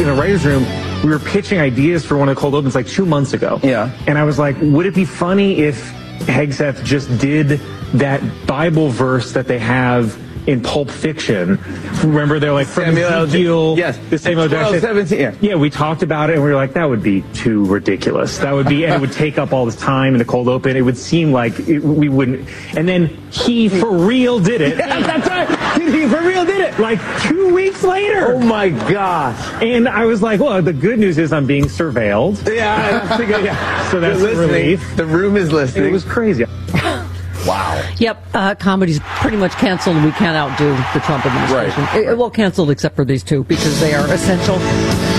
in the writer's room, we were pitching ideas for one of the cold opens like 2 months ago. Yeah. And I was like, would it be funny if Hegseth just did that Bible verse that they have in Pulp Fiction? Remember, they're like from Ezekiel. Yes. The Samuel 12, 17. Yeah. Yeah, we talked about it, and we were like, that would be too ridiculous. That would be, and it would take up all this time in the cold open. It would seem like we wouldn't. And then he for real did it. Yeah, that's right. He for real did it. Like 2 weeks later. Oh my gosh. And I was like, well, the good news is I'm being surveilled. Yeah. Yeah. So that's a relief. The room is listening. It was crazy. Wow. Yep, comedy's pretty much canceled, and we can't outdo the Trump administration. Right. Well, canceled except for these two, because they are essential.